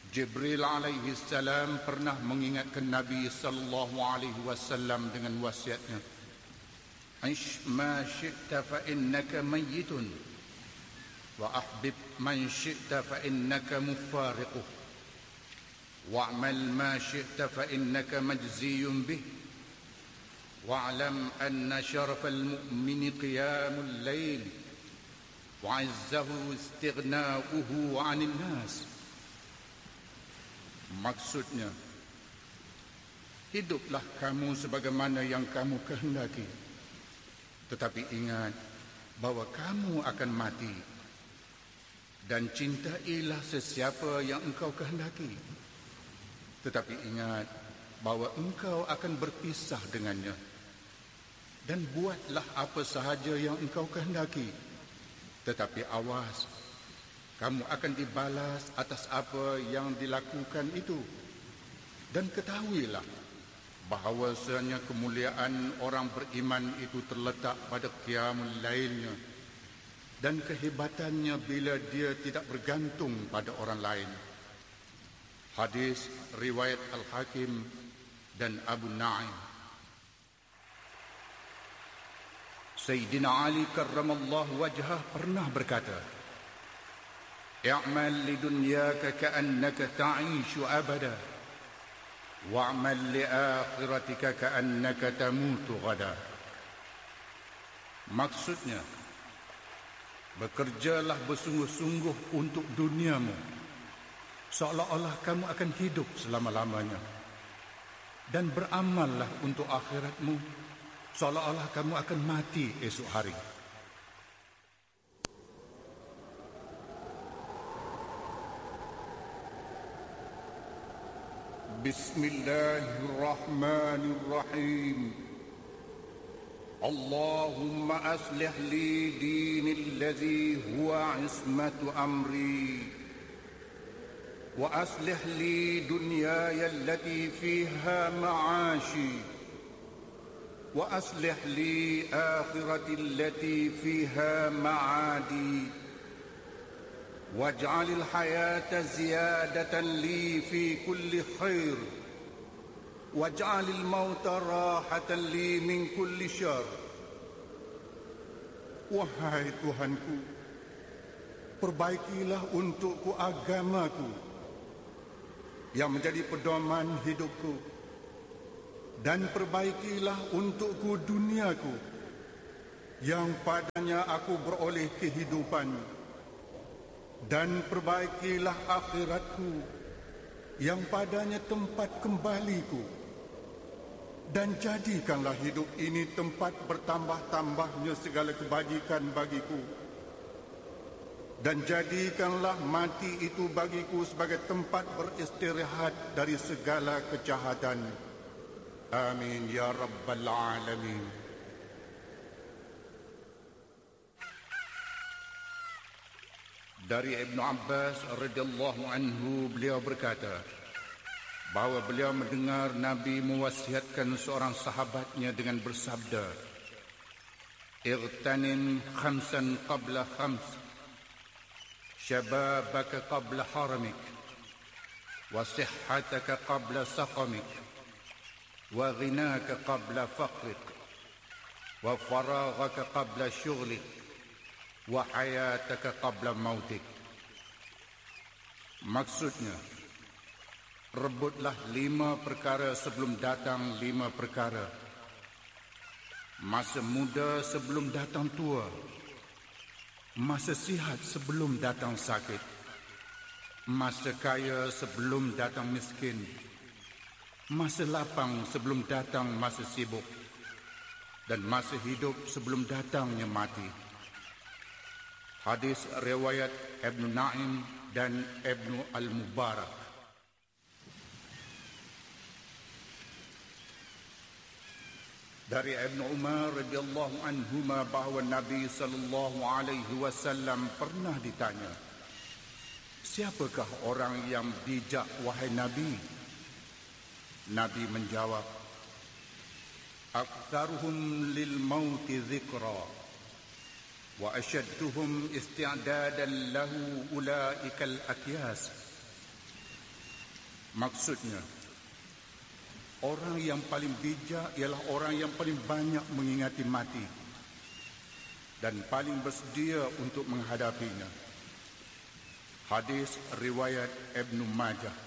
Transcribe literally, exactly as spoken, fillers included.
Jibril alaihi salam pernah mengingatkan Nabi sallallahu alaihi wasallam dengan wasiatnya, "Aish ma syi'ta fa innaka mayyitun wa ahbib man syi'ta fa innaka mufariquh wa'mal ma syi'ta fa innaka majziyun bih wa'lam anna syarafal mu'mini qiyamul layl wa 'izzahu istighna'uhu 'anil nas." Maksudnya, hiduplah kamu sebagaimana yang kamu kehendaki, tetapi ingat bahawa kamu akan mati, dan cintailah sesiapa yang engkau kehendaki, tetapi ingat bahawa engkau akan berpisah dengannya, dan buatlah apa sahaja yang engkau kehendaki, tetapi awas, kamu akan dibalas atas apa yang dilakukan itu. Dan ketahuilah bahawasanya kemuliaan orang beriman itu terletak pada qiyamul lailnya, dan kehebatannya bila dia tidak bergantung pada orang lain. Hadis riwayat Al-Hakim dan Abu Na'im. Sayyidina Ali karramallahu wajhah pernah berkata, "I'mal lidunyaka ka'annaka ta'ishu abada, wa'mal li'akhiratika ka'annaka tamutu ghada." Maksudnya, bekerjalah bersungguh-sungguh untuk duniamu, seolah-olah kamu akan hidup selama-lamanya, dan beramallah untuk akhiratmu, seolah-olah kamu akan mati esok hari. Bismillahirrahmanirrahim. Allahumma aslih li dini alladhi huwa ismatu amri, wa aslih li dunyaya allati fiha ma'ashi, wa aslih li akhirati allati fiha ma'adi, واجعل الحياة زيادة لي في كل خير واجعل الموت راحة لي من كل شر. Wahai Tuhanku, perbaikilah untukku agamaku yang menjadi pedoman hidupku, dan perbaikilah untukku duniaku yang padanya aku beroleh kehidupan, dan perbaikilah akhiratku yang padanya tempat kembaliku, dan jadikanlah hidup ini tempat bertambah-tambahnya segala kebajikan bagiku, dan jadikanlah mati itu bagiku sebagai tempat beristirahat dari segala kejahatan. Amin ya rabbal alamin. Dari Ibnu Abbas radhiyallahu anhu, beliau berkata bahawa beliau mendengar Nabi mewasiatkan seorang sahabatnya dengan bersabda, "Ightanim khamsan qabla khams, syababaka qabla haramik, wa sihhataka qabla saqamik, wa ghinaka qabla faqrik, wa faraghaka qabla syughlik, wa hayataka qabla mautik." Maksudnya, rebutlah lima perkara sebelum datang lima perkara. Masa muda sebelum datang tua, masa sihat sebelum datang sakit, masa kaya sebelum datang miskin, masa lapang sebelum datang masa sibuk, dan masa hidup sebelum datangnya mati. Hadis riwayat Ibnu Na'im dan Ibnu Al-Mubarak. Dari Ibnu Umar radhiyallahu anhuma bahawa Nabi sallallahu alaihi wasallam pernah ditanya, "Siapakah orang yang bijak wahai Nabi?" Nabi menjawab, "Aktsaruhum lil mauti dzikra, wa asyadduhum isti'dadan lahu ulaikal akyas, Maksudnya, orang yang paling bijak ialah orang yang paling banyak mengingati mati dan paling bersedia untuk menghadapinya. Hadis riwayat Ibnu Majah.